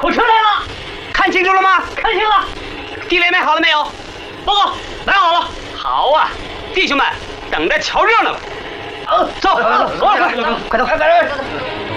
我车来了， 看清楚了吗？ 看清了。 地雷买好了没有？ 报告，来好了。 好啊，弟兄们，等着瞧热闹吧。 走， 快走，快走！